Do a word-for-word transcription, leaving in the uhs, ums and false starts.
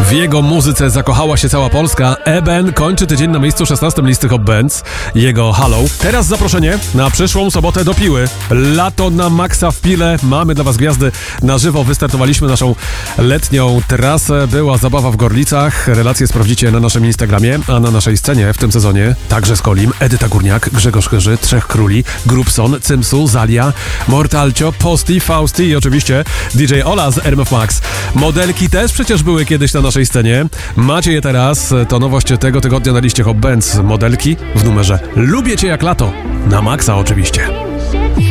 W jego muzyce zakochała się cała Polska. Eben kończy tydzień na miejscu szesnastym listy Hot Bands. Jego Halo. Teraz zaproszenie na przyszłą sobotę do Piły. Lato na maksa w Pile. Mamy dla was gwiazdy na żywo. Wystartowaliśmy naszą letnią trasę. Była zabawa w Gorlicach. Relacje sprawdzicie na naszym Instagramie, a na naszej scenie w tym sezonie także Skolim, Edyta Górniak, Grzegorz Chyży, Trzech Króli, Grubson, Cymsu, Zalia, Mortalcio, Posti, Fausti i oczywiście D J Ola z R M F Max. Modelki też przecież były kiedyś na naszej scenie. Macie je teraz. To nowość tego tygodnia na liście Hot Bands. Modelki w numerze Lubię Cię jak lato. Na maksa oczywiście.